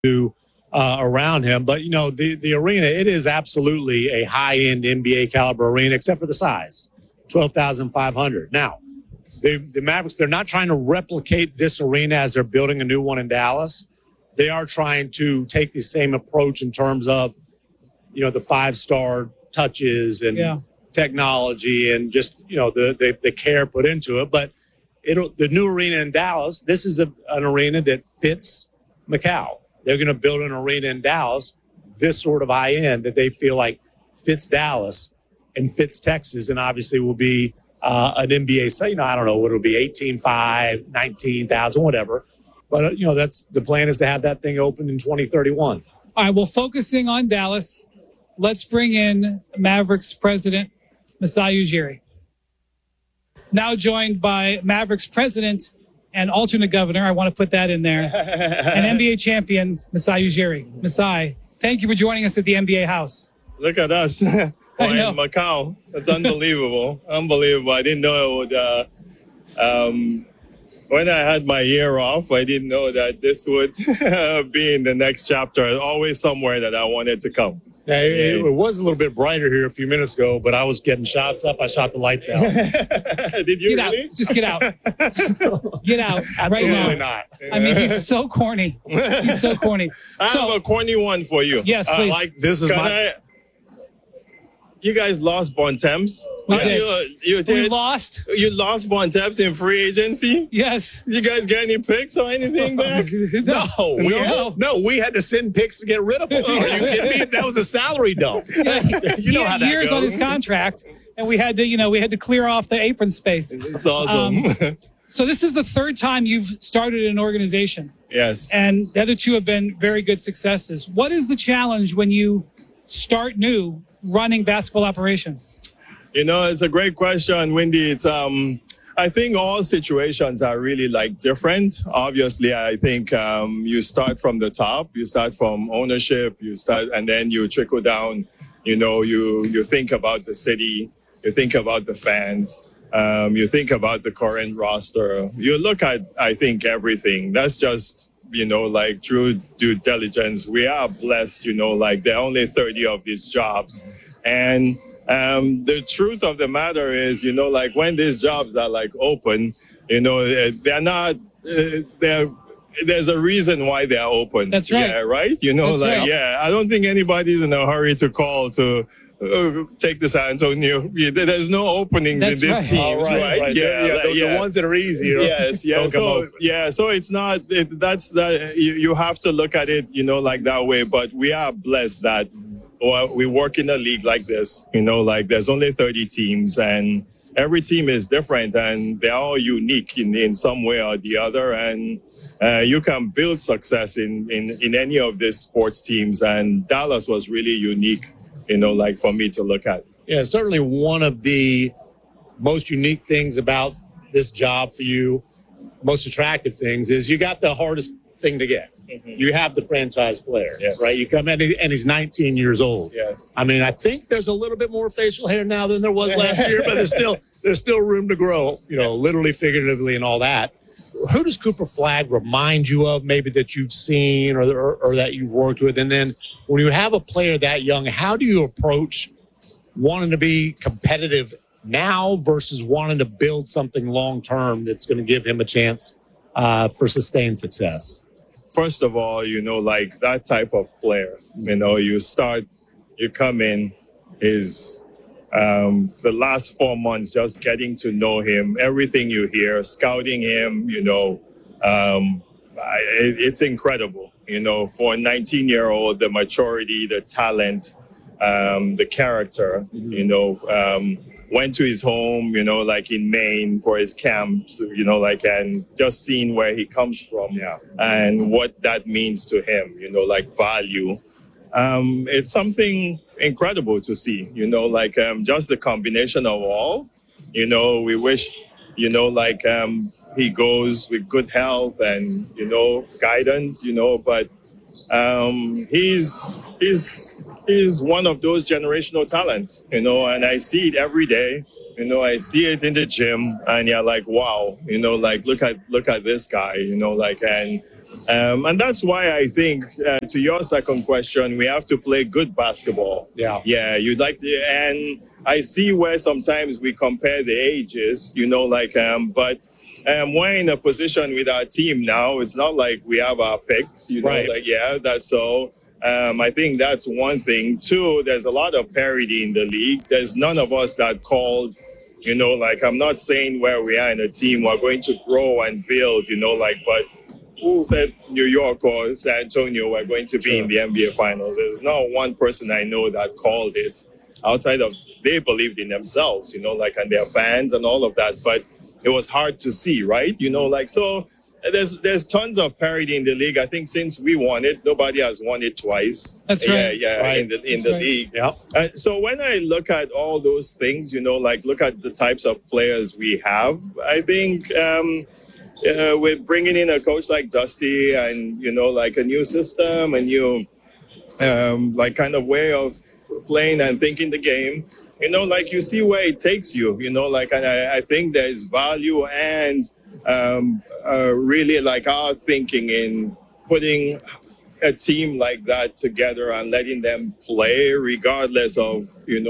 do around him. But, the arena, it is absolutely a high-end NBA caliber arena, except for the size, 12,500. Now, the Mavericks, they're not trying to replicate this arena as they're building a new one in Dallas. They are trying to take the same approach in terms of, the 5-star touches and technology and just, the care put into it. But the new arena in Dallas, this is an arena that fits Macau. They're going to build an arena in Dallas, this sort of high end that they feel like fits Dallas and fits Texas, and obviously will be an NBA. So, I don't know what it'll be, 18.5, 19,000, whatever. But, that's the plan, is to have that thing open in 2031. All right, well, focusing on Dallas, let's bring in Mavericks president Masai Ujiri. Now joined by Mavericks president and alternate governor, I want to put that in there, and NBA champion Masai Ujiri. Masai, thank you for joining us at the NBA House. Look at us. In Macau. That's unbelievable. Unbelievable. I didn't know it would... when I had my year off, I didn't know that this would be in the next chapter. Always somewhere that I wanted to come. It was a little bit brighter here a few minutes ago, but I was getting shots up. I shot the lights out. Did you get really? Out. Just get out. Get out right now. Absolutely not. I mean, he's so corny. He's so corny. I have a corny one for you. Yes, please. This is You guys lost Bontemps. We did. You did. We lost. You lost Bontemps in free agency. Yes. You guys get any picks or anything back? No, we had to send picks to get rid of him. Are you kidding me? That was a salary dump. Yeah, you know how that years goes. on his contract, and we had to clear off the apron space. It's awesome. So this is the third time you've started an organization. Yes. And the other two have been very good successes. What is the challenge when you start new running basketball operations? It's a great question, Wendy. It's I think all situations are really different. Obviously, I think you start from the top, you start from ownership, and then you trickle down. You think about the city, you think about the fans, you think about the current roster. You look at, I think, everything. That's just through due diligence. We are blessed, there are only 30 of these jobs. And the truth of the matter is, when these jobs are open, they're not, there's a reason why they're open. That's right. Yeah, right? Right. I don't think anybody's in a hurry to call to take the San Antonio. There's no openings in these teams, right? The ones that are easy. Yes. So it's not. You have to look at it, that way. But we are blessed that we work in a league like this. There's only 30 teams, and every team is different, and they're all unique in some way or the other. And you can build success in any of these sports teams. And Dallas was really unique, for me to look at. Yeah, certainly one of the most unique things about this job for you, most attractive things, is you got the hardest thing to get. Mm-hmm. You have the franchise player, right? You come in and he's 19 years old. Yes. I mean, I think there's a little bit more facial hair now than there was last year, but there's still room to grow, literally, figuratively, and all that. Who does Cooper Flagg remind you of, maybe that you've seen or that you've worked with? And then when you have a player that young, how do you approach wanting to be competitive now versus wanting to build something long-term that's going to give him a chance for sustained success? First of all, that type of player, you come in, is the last 4 months just getting to know him, everything you hear, scouting him, it's incredible, for a 19-year-old, the maturity, the talent, the character, went to his home, in Maine for his camps, and just seeing where he comes from and what that means to him, value. It's something incredible to see, just the combination of all, we wish, he goes with good health and, guidance, but he's one of those generational talents, and I see it every day. I see it in the gym, and you're like, wow, look at this guy, And that's why I think, to your second question, we have to play good basketball. Yeah. Yeah, you'd like to, and I see where sometimes we compare the ages, but we're in a position with our team now. It's not like we have our picks, Right. that's so. I think that's one thing. Two, there's a lot of parity in the league. There's none of us that called, I'm not saying where we are in a team, we're going to grow and build, but who said New York or San Antonio were going to be in the NBA Finals? There's not one person I know that called it outside of they believed in themselves, and their fans and all of that. But it was hard to see, right? So there's tons of parity in the league. I think since we won it, nobody has won it twice. That's right. Yeah, Right. in the league. Yep. So when I look at all those things, look at the types of players we have, I think with bringing in a coach like Dusty and, a new system, a new kind of way of playing and thinking the game, you see where it takes you, and I think there's value and really our thinking in putting a team like that together and letting them play regardless of,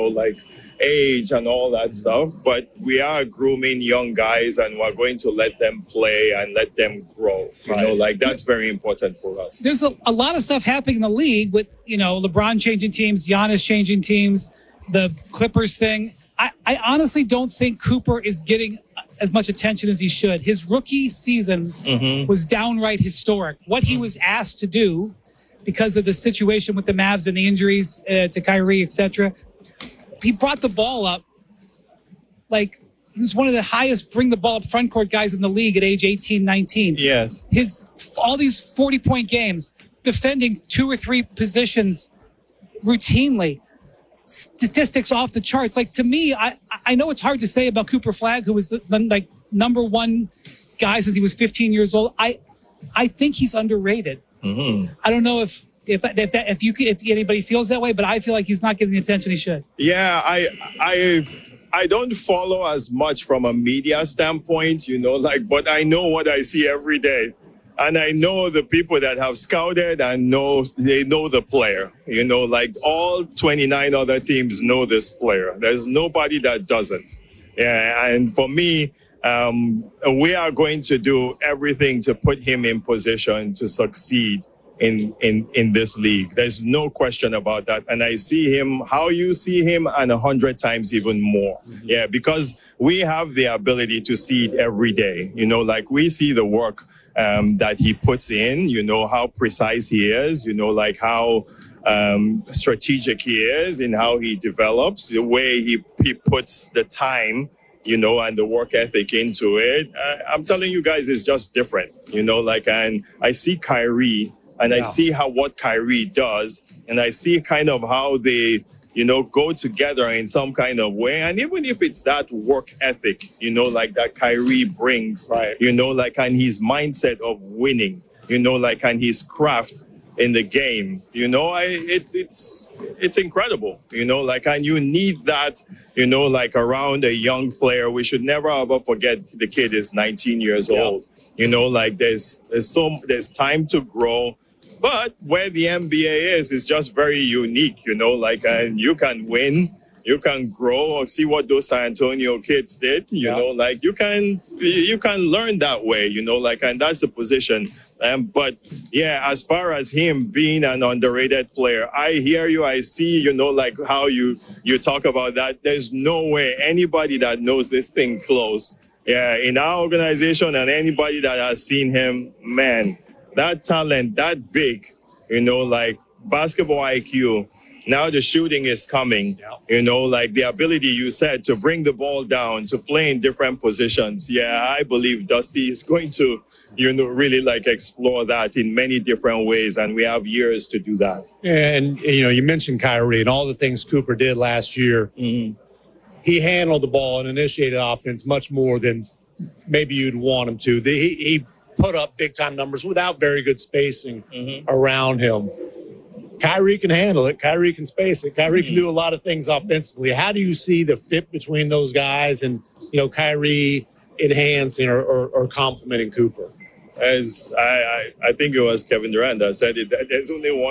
age and all that stuff. But we are grooming young guys and we're going to let them play and let them grow. That's very important for us. There's a lot of stuff happening in the league with, LeBron changing teams, Giannis changing teams, the Clippers thing. I honestly don't think Cooper is getting as much attention as he should. His rookie season was downright historic. What he was asked to do because of the situation with the Mavs and the injuries to Kyrie, etc. He brought the ball up like he was one of the highest bring the ball up front court guys in the league at age 18, 19. Yes. All these 40-point games, defending 2 or 3 positions routinely. Statistics off the charts. To me, I know it's hard to say about Cooper Flagg, who was the number one guy since he was 15 years old. I think he's underrated. Mm-hmm. I don't know if anybody feels that way, but I feel like he's not getting the attention he should. Yeah, I don't follow as much from a media standpoint, but I know what I see every day. And I know the people that have scouted and they know the player, all 29 other teams know this player. There's nobody that doesn't. Yeah. And for me, we are going to do everything to put him in position to succeed in this league. There's no question about that. And I see him how you see him and 100 times even more. Mm-hmm. Yeah, because we have the ability to see it every day. We see the work that he puts in, how precise he is, how strategic he is in how he develops, the way he puts the time, and the work ethic into it. I'm telling you guys, it's just different, and I see Kyrie and I see what Kyrie does, and I see kind of how they, go together in some kind of way. And even if it's that work ethic, that Kyrie brings, right. And his mindset of winning, and his craft in the game, it's incredible, and you need that, around a young player. We should never ever forget the kid is 19 years old, there's time to grow. But where the NBA is just very unique, and you can win, you can grow, see what those San Antonio kids did, you can learn that way, and that's the position. But yeah, as far as him being an underrated player, I hear you, I see, how you talk about that. There's no way anybody that knows this thing close, in our organization and anybody that has seen him, man, that talent, that big, basketball IQ. Now the shooting is coming, the ability you said to bring the ball down, to play in different positions. Yeah, I believe Dusty is going to, really explore that in many different ways. And we have years to do that. Yeah, and, you mentioned Kyrie and all the things Cooper did last year. Mm-hmm. He handled the ball and initiated offense much more than maybe you'd want him to. He put up big-time numbers without very good spacing around him. Kyrie can handle it. Kyrie can space it. Kyrie can do a lot of things offensively. How do you see the fit between those guys and, Kyrie enhancing or complementing Cooper? As I think it was Kevin Durant that said it, there's only one